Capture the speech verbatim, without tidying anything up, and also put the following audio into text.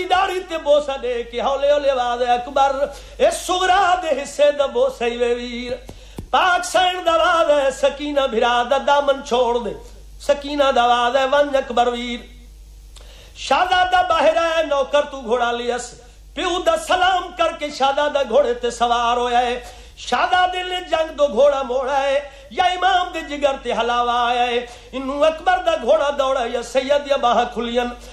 दी दाढ़ी ते बोसा दे के हौले हौले आवाज अकबर ए सुगरा दे हिस्से दा बोसा ही वे वीर पाक सैन दा आवाज है सकीना भिरा दा दामन छोड़ दे सकीना दा आवाज है वन अकबर वीर शाहजादा बाहर आया नौकर तू घोड़ा लियस प्यू दा सलाम करके शाहजादा घोड़े ते सवार होया है शाहजादे ने जंग दो घोड़ा मोड़ा है या इमाम दे जिगर ते हलावा आया है इनू अकबर दा घोड़ा दौड़ा या सैयद या बाह खुलियन